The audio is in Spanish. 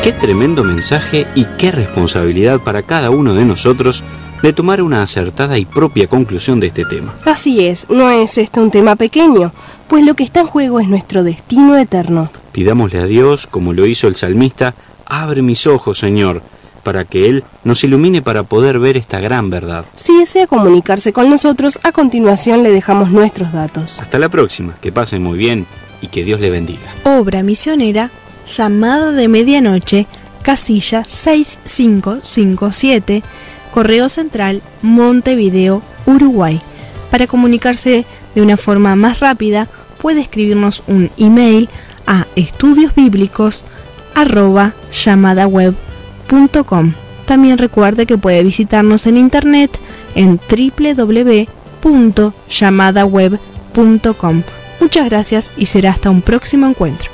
Qué tremendo mensaje y qué responsabilidad para cada uno de nosotros de tomar una acertada y propia conclusión de este tema. Así es, no es este un tema pequeño, pues lo que está en juego es nuestro destino eterno. Pidámosle a Dios, como lo hizo el salmista, abre mis ojos, Señor, para que Él nos ilumine para poder ver esta gran verdad. Si desea comunicarse con nosotros, a continuación le dejamos nuestros datos. Hasta la próxima, que pasen muy bien y que Dios le bendiga. Obra misionera, Llamada de Medianoche, casilla 6557, Correo Central, Montevideo, Uruguay. Para comunicarse de una forma más rápida, puede escribirnos un email a estudiosbiblicos@llamadaweb.com. También recuerde que puede visitarnos en internet en www.llamadaweb.com. Muchas gracias y será hasta un próximo encuentro.